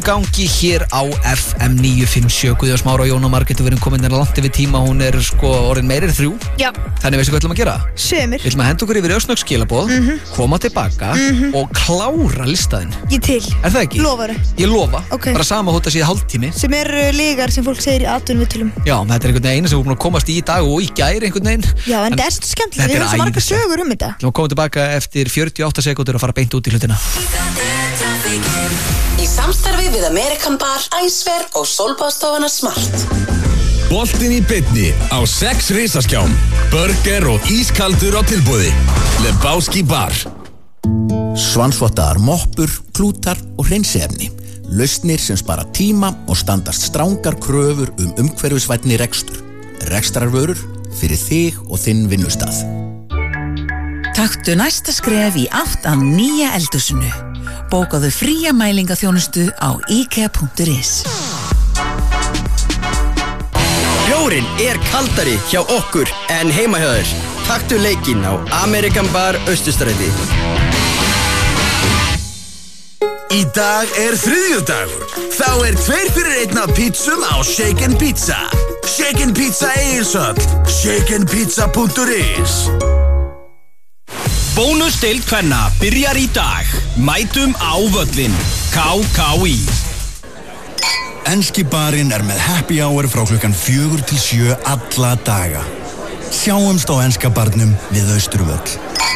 gangi hér á FM 957 Guðjón Smára og Jóna Margrét við erum komin langt yfir tíma, hún orðin meira en 3. Já. Þannig veistu hvað við ætlum að gera? Sumir. Við ætlum að henda okkur yfir örsnögg skilaboð, koma tilbaka og klára listaðinn. Ég til. Er það ekki? Lofaru. Ég lofa. Okay. Bara sama hótt að sé hálftími. Sem lygar sem fólk segir í atvinnuviðtölum. Já, þetta einhvern veginn sem við erum búin að komast í dag og í gær einhvern veginn. Já, en þetta svo skemmtilegt. Við höfum svo margar sögur þetta. Við komum tilbaka eftir 48 sekúndur að fara beint út í hlutina. Í samstarfi við American Bar, Æsver og Sólbaðstofuna Smart. Boltinn í beinni á 6 risaskjám. Burger og ískaldur á tilboði. Lebowski Bar. Svansvottaðar moppur, klútar og hreinsiefni. Lausnir sem spara tíma og standast strangar kröfur umhverfisvænni rekstur. Rekstrarvörur fyrir þig og þinn vinnustað. Taktu næsta skref í átt að nýja eldhúsinu. Bókaðu fría mælingaþjónustu á IKEA.is. Bjórinn kaldari hjá okkur en heima hjá þér. Taktu leikinn á American Bar Austurstræti. Í dag þriðjudagur. Þá 2 fyrir 1 af pítsum á Shaken Pizza. Shaken Pizza Egilshöll. shakenpizza.is. Bónusdeild kvenna byrjar í dag. Mætum á völlinn. KKÍ. Enski barinn með happy hour frá klukkan 4 til 7 alla daga. Sjáumst á enska barnum við Austurvöll.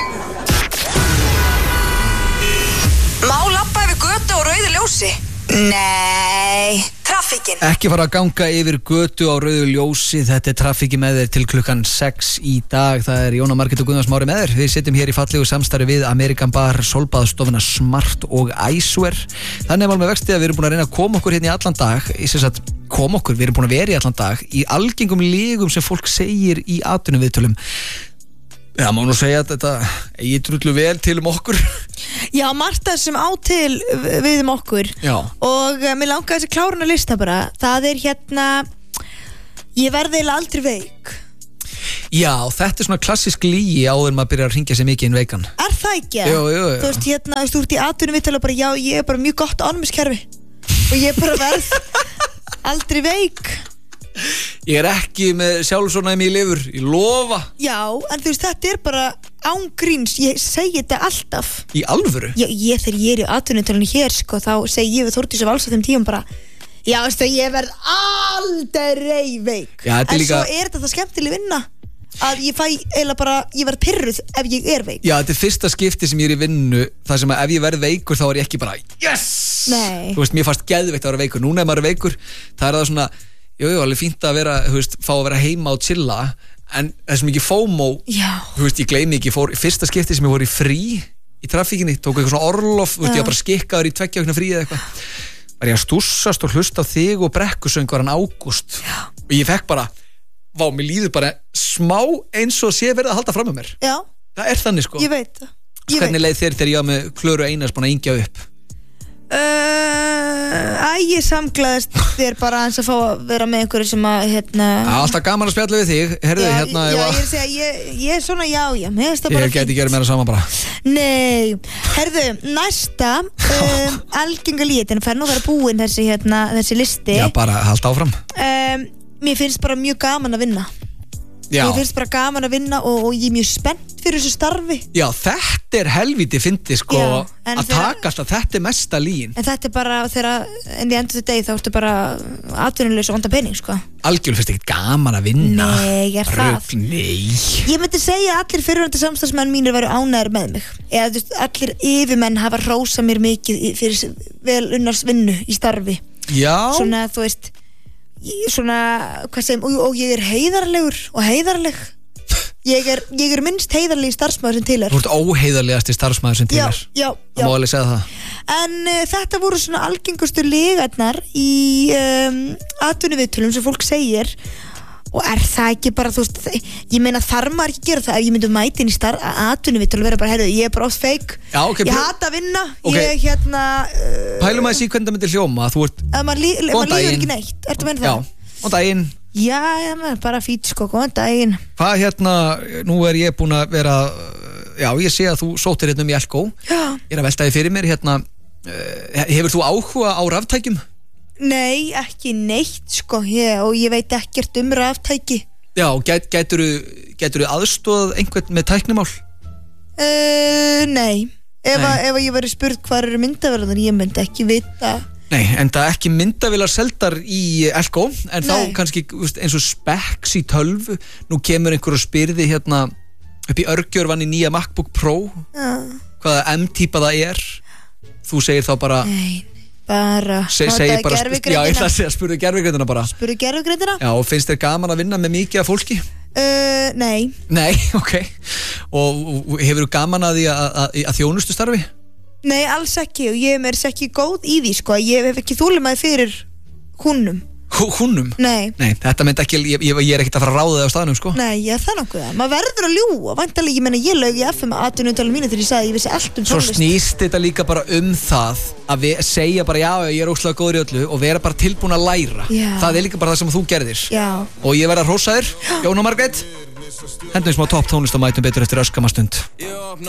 Má labba yfir götu á rauðu ljósi? Nei, traffíkin. Ekki fara að ganga yfir götu á rauðu ljósi, þetta traffíki með þér til klukkan 6 í dag. Það Jóna Margrét og Guðjón Smári með þér. Við sitjum hér í fallegu samstarfi við American Bar, Sólbaðstofuna Smart og Æsver. Þannig mál með vexti að við erum búin að reyna að koma okkur hérna í allan dag, við erum búin að vera í allan dag í algengum lygum sem fólk segir í atvinnuviðtölum. Já, má nú segja að þetta ég drullu vel til okkur. Já, Marta sem á til við okkur. Já. Og mér langaði þessi kláruna lista bara. Það hérna, ég verði eiginlega aldrei veik. Já, þetta svona klassísk lygi áður maður byrjar að hringja sig mikið inn veikan. Það ekki? Jú. Þú veist, þú ert í atvinnuviðtölu bara, já, ég bara mjög gott ánæmiskerfi. Og ég bara verð aldrei veik. Ég ekki með sjálfsvonæmi í lifur, ég lofa. Já, en þú veist, þetta bara án gríns, ég segi þetta alltaf. Í alvöru? Já, þegar ég í atvinnutölunni hér, þá segi ég við Þórdísi Valsa þeim tíum bara, já, veistu, ég verð aldrei veik. Já, en líka... svo þetta það skemmtileg vinna, að ég fæ eiginlega bara, ég verð pirruð ef ég veik. Já, þetta fyrsta skipti sem ég í vinnu, það sem að ef ég verð veikur þá ég ekki bara, yes! Nei. Þú veist, mér fannst geðveikt að vera veikur. Núna ef maður veikur, það það svona jú, alveg fínt að vera, þú veist, fá að vera heima og chilla, en þessum ekki FOMO, þú veist, ég gleymi ekki, fyrsta skipti sem ég fór í frí í traffíkinni, tók eitthvað svona orlof, þú veist, ég var bara skikkaður í 2 vikna frí eða eitthvað, var ég að stússast og hlusta á þig og brekkusöngvaran Ágúst, og ég fekk bara, mér líður bara smá eins og sé verið að halda fram með mér. Já. Það þannig, sko. Ég veit það. Hvernig leið þér þegar ég var með Klöru Einars búin að yngja upp? Ég samglaðist þér bara eins að fá að vera með einhverju sem að alltaf gaman að spjalla við þig. Herðu, ég er að segja, ég svona já, ég geti gerð meira saman bara. Nei, herðu, næsta algenga lítin fer nú að vera búinn þessi listi. Já, bara halda áfram. Mér finnst bara mjög gaman að vinna. Já. Mér finnst bara gaman að vinna og ég er mjög spennt fyrir þessu starfi. Já, þetta helvíti fyndið, sko, að takast að þetta mesta líin. En þetta bara, þegar en því endur þetta þá ertu bara atvinnulegs og vanda pening, sko. Algjörlega finnst ekkert gaman að vinna. Nei, það. Nei. Ég myndi segja að allir fyrrverandi samstarfsmenn mínir væru ánægðir með mig. Eða allir yfirmenn hafa hrósað mér mikið fyrir vel unnars vinnu í starfi. Já. Svona, þú veist, hvað segjum, og ég er heiðarlegur og heiðarleg. Ég er minnst heiðarlegi starfsmaður sem til Þú ert óheiðarlegasti starfsmaður sem til Já. Það má alveg segja það. En þetta voru svona algengustu lygarnar í atvinnuviðtölum sem fólk segir. Og það ekki bara, þú veist, ég meina þarf maður ekki að gera það. Ef ég myndi mæta inn í atvinnuviðtölu og vera bara, heyrðu, ég er bara oft feik. Já, okay, ég hata að vinna. Okay. Ég Pælum að því hvernig það myndi hljóma. Þú ert maður líður ekki neitt. Ertu að meina það? Já, og daginn. Já, bara fít, sko, góðan daginn. Hvað nú ég búin að vera, já, ég sé að þú sóttir í Elko. Já. Ég að velta því fyrir mér, Hefur þú áhuga á raftækjum? Nei, ekki neitt sko og ég veit ekkert raftæki. Já, gætirðu aðstoðað einhvern með tæknimál? Nei. Ef ég væri spurt hvað eru myndavélarnar, ég myndi ekki vita. Nei, en það ekki myndavélar seldar í Elko, en þá kannski eins og specs í tölvu. Nú kemur einhver og spyrði hérna upp í Örgjörvan í nýja MacBook Pro hvaða M-típa það er. Þú segir þá bara Nei, bara segir bara, já, ég ætla að segja, spurðu gervigreindina bara. Spurðu gervigreindina? Já, og finnst þér gaman að vinna með mikið af fólki? Nei. Nei, ok. Og hefur þú gaman að því að þjónustu starfi? Nei, alls ekki og ég er mér ekki góð í því sko. Ég hef ekki þolinmæði fyrir húnnum. Húnnum? Nei, þetta myndi ekki, ég er ekkert að fara að ráða þig á staðnum sko. Nei, það er nokkuð það. Maður verður að ljúga. Væntanlega, ég meina, ég laug í FM atvinnutalum mínu þegar ég sagði að ég vissi allt um tónlist. Svo snýst þetta líka bara það að segja bara já, ég er óslega góður í öllu og vera bara tilbúin að læra. Já. Það er líka bara það sem þú gerðir. Já. Og ég verð að hrósa þér, Jóna Margrét. Hendum smá topp tónlist og mætum betur eftir öskamastund.